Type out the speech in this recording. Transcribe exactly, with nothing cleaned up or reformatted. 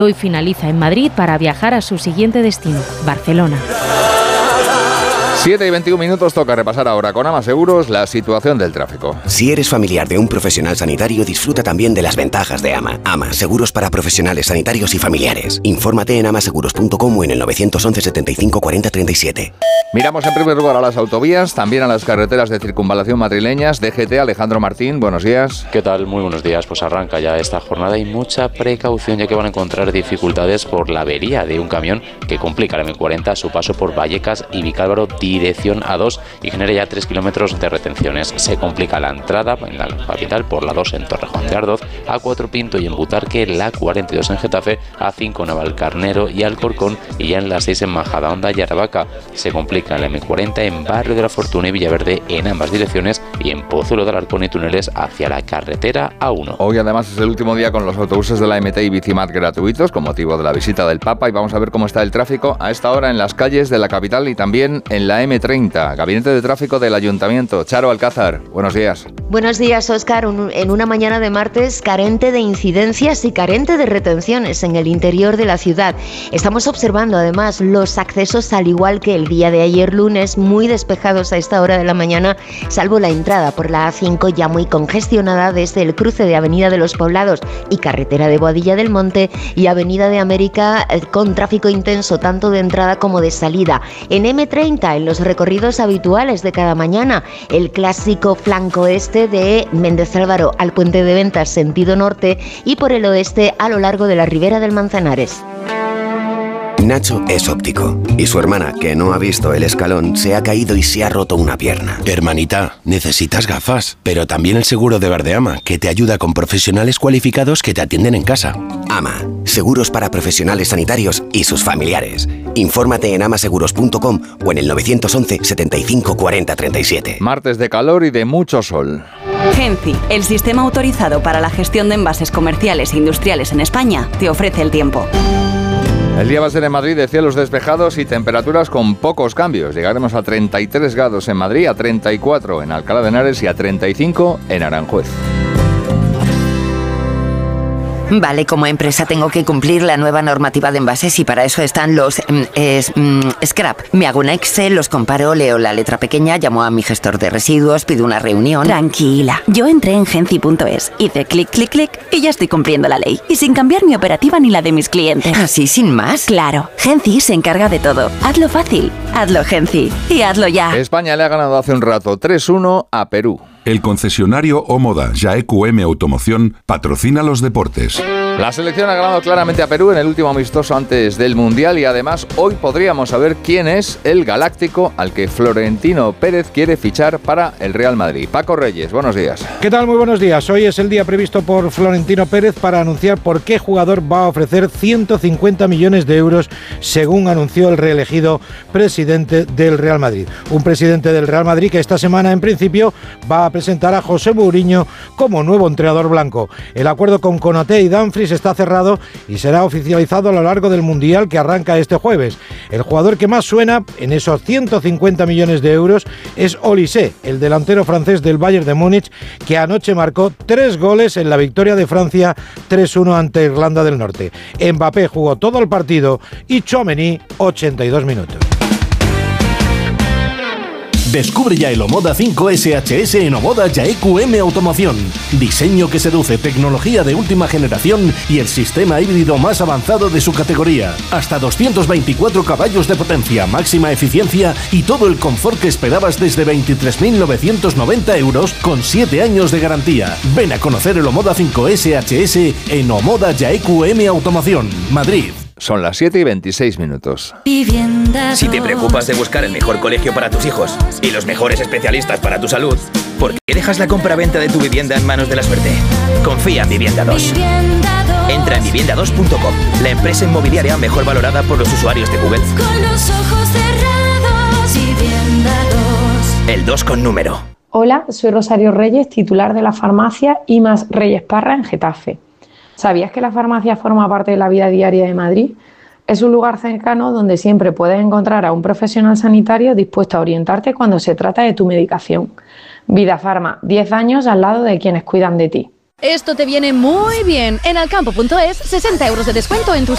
Hoy finaliza en Madrid para viajar a su siguiente destino, Barcelona. siete y veintiún minutos, toca repasar ahora con Ama Seguros la situación del tráfico. Si eres familiar de un profesional sanitario, disfruta también de las ventajas de Ama. Ama, seguros para profesionales sanitarios y familiares. Infórmate en amaseguros punto com o en el nueve once setenta y cinco cuarenta treinta y siete. Miramos en primer lugar a las autovías, también a las carreteras de circunvalación madrileñas. D G T, Alejandro Martín, buenos días. ¿Qué tal? Muy buenos días. Pues arranca ya esta jornada y mucha precaución, ya que van a encontrar dificultades por la avería de un camión que complica la eme cuarenta a su paso por Vallecas y Vicálvaro dirección A dos y genera ya tres kilómetros de retenciones. Se complica la entrada en la capital por la dos en Torrejón de Ardoz, A cuatro Pinto y en Butarque, la cuarenta y dos en Getafe, A cinco Navalcarnero y Alcorcón y ya en la seis en Majadahonda y Aravaca. Se complica en la eme cuarenta en Barrio de la Fortuna y Villaverde en ambas direcciones y en Pozuelo de Alarcón y túneles hacia la carretera A uno. Hoy además es el último día con los autobuses de la eme te y Bicimat gratuitos con motivo de la visita del Papa y vamos a ver cómo está el tráfico a esta hora en las calles de la capital y también en la eme treinta. Gabinete de Tráfico del Ayuntamiento. Charo Alcázar, buenos días. Buenos días, Óscar. En una mañana de martes carente de incidencias y carente de retenciones en el interior de la ciudad. Estamos observando además los accesos, al igual que el día de ayer lunes, muy despejados a esta hora de la mañana, salvo la entrada por la A cinco ya muy congestionada desde el cruce de Avenida de los Poblados y carretera de Boadilla del Monte y Avenida de América con tráfico intenso tanto de entrada como de salida. En eme treinta, en los recorridos habituales de cada mañana, el clásico flanco este de Méndez Álvaro al Puente de Ventas sentido norte y por el oeste a lo largo de la Ribera del Manzanares. Nacho es óptico y su hermana, que no ha visto el escalón, se ha caído y se ha roto una pierna. Hermanita, necesitas gafas, pero también el seguro de Verdeama, que te ayuda con profesionales cualificados que te atienden en casa. Ama, seguros para profesionales sanitarios y sus familiares. Infórmate en amaseguros punto com o en el nueve once setenta y cinco cuarenta treinta y siete. Martes de calor y de mucho sol. Genci, el sistema autorizado para la gestión de envases comerciales e industriales en España, te ofrece el tiempo. El día va a ser en Madrid de cielos despejados y temperaturas con pocos cambios. Llegaremos a treinta y tres grados en Madrid, a treinta y cuatro en Alcalá de Henares y a treinta y cinco en Aranjuez. Vale, como empresa tengo que cumplir la nueva normativa de envases y para eso están los mm, es, mm, scrap. Me hago un Excel, los comparo, leo la letra pequeña, llamo a mi gestor de residuos, pido una reunión. Tranquila, yo entré en genci punto es, hice clic, clic, clic y ya estoy cumpliendo la ley. Y sin cambiar mi operativa ni la de mis clientes. ¿Así sin más? Claro, Genci se encarga de todo. Hazlo fácil, hazlo Genci y hazlo ya. España le ha ganado hace un rato tres uno a Perú. El concesionario Omoda Jaeku M Automoción patrocina los deportes. La selección ha ganado claramente a Perú en el último amistoso antes del Mundial y además hoy podríamos saber quién es el galáctico al que Florentino Pérez quiere fichar para el Real Madrid. Paco Reyes, buenos días. ¿Qué tal? Muy buenos días. Hoy es el día previsto por Florentino Pérez para anunciar por qué jugador va a ofrecer ciento cincuenta millones de euros, según anunció el reelegido presidente del Real Madrid. Un presidente del Real Madrid que esta semana en principio va a presentar a José Mourinho como nuevo entrenador blanco. El acuerdo con Konaté y Dumfries está cerrado y será oficializado a lo largo del Mundial que arranca este jueves. El jugador que más suena en esos ciento cincuenta millones de euros es Olise, el delantero francés del Bayern de Múnich, que anoche marcó tres goles en la victoria de Francia tres uno ante Irlanda del Norte. Mbappé jugó todo el partido y Tchouaméni ochenta y dos minutos. Descubre ya el Omoda cinco ese hache ese en Omoda Jaeku M Automoción. Diseño que seduce, tecnología de última generación y el sistema híbrido más avanzado de su categoría. Hasta doscientos veinticuatro caballos de potencia, máxima eficiencia y todo el confort que esperabas desde veintitrés mil novecientos noventa euros con siete años de garantía. Ven a conocer el Omoda cinco ese hache ese en Omoda Jaeku M Automoción, Madrid. Son las siete y veintiséis minutos. Si te preocupas de buscar el mejor colegio para tus hijos y los mejores especialistas para tu salud, ¿por qué dejas la compra-venta de tu vivienda en manos de la suerte? Confía en Vivienda dos. Entra en vivienda dos punto com, la empresa inmobiliaria mejor valorada por los usuarios de Google. Con los ojos cerrados, Vivienda dos. El dos con número. Hola, soy Rosario Reyes, titular de la farmacia Imas Reyes Parra en Getafe. ¿Sabías que la farmacia forma parte de la vida diaria de Madrid? Es un lugar cercano donde siempre puedes encontrar a un profesional sanitario dispuesto a orientarte cuando se trata de tu medicación. Vida Farma, diez años al lado de quienes cuidan de ti. Esto te viene muy bien. En alcampo punto es, sesenta euros de descuento en tus